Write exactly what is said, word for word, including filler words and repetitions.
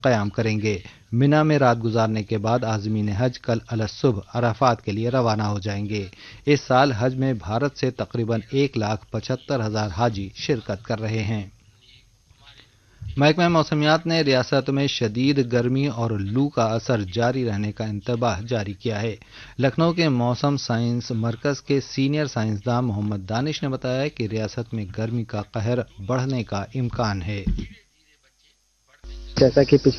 क़याम करेंगे। मिना में रात गुजारने के बाद आज़मीन हज कल अलसुबह अराफात के लिए रवाना हो जाएंगे। इस साल हज में भारत से तकरीबन एक लाख पचहत्तर हजार हाजी शिरकत कर रहे हैं। महकमा मौसमियात ने रियासत में शदीद गर्मी और लू का असर जारी रहने का इंतबाह जारी किया है। लखनऊ के मौसम साइंस मरकज के सीनियर साइंसदान मोहम्मद दानिश ने बताया कि रियासत में गर्मी का कहर बढ़ने का इम्कान है। जैसा कि पिछले